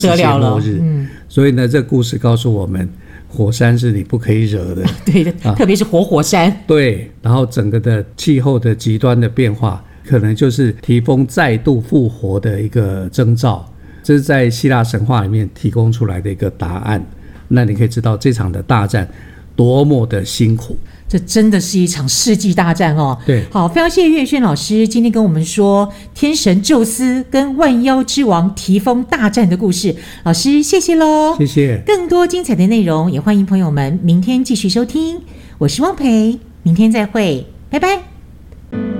世界末日。所以呢，这故事告诉我们，火山是你不可以惹的。 对的，特别是活火山。 对，然后整个的气候的极端的变化，可能就是提丰再度复活的一个征兆。这是在希腊神话里面提供出来的一个答案。那你可以知道这场的大战多么的辛苦。 这真的是一场世纪大战哦。 对， 好，非常谢谢岳轩老师今天跟我们说天神宙斯跟万妖之王提丰大战的故事。老师谢谢咯。 谢谢。 更多精彩的内容也欢迎朋友们明天继续收听。我是汪培，明天再会，拜拜。